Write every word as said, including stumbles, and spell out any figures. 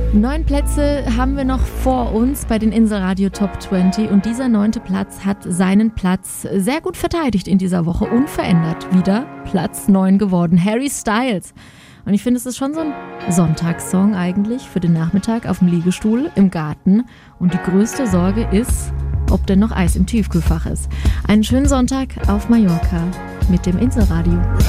Neun Plätze haben wir noch vor uns bei den Inselradio Top zwanzig und dieser neunte Platz hat seinen Platz sehr gut verteidigt in dieser Woche, unverändert wieder Platz neun geworden, Harry Styles. Und ich finde, es ist schon so ein Sonntagssong eigentlich für den Nachmittag auf dem Liegestuhl im Garten und die größte Sorge ist, ob denn noch Eis im Tiefkühlfach ist. Einen schönen Sonntag auf Mallorca mit dem Inselradio.